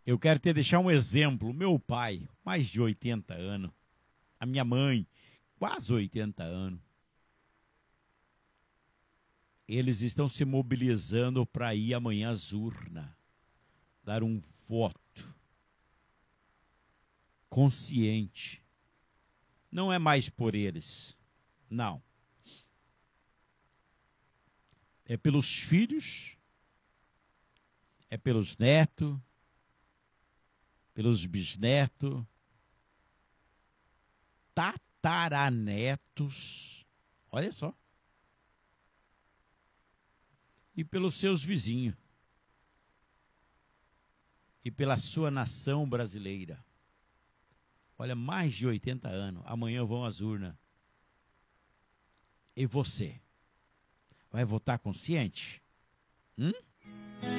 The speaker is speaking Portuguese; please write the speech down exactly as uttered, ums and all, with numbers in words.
Eu quero te deixar um exemplo. Meu pai, mais de oitenta anos. A minha mãe, quase oitenta anos. Eles estão se mobilizando para ir amanhã às urnas. Dar um voto consciente. Não é mais por eles. Não. É pelos filhos, é pelos netos, pelos bisnetos, tataranetos, olha só, e pelos seus vizinhos, e pela sua nação brasileira. Olha, mais de oitenta anos, amanhã vão às urnas. E você? Vai votar consciente? Hum?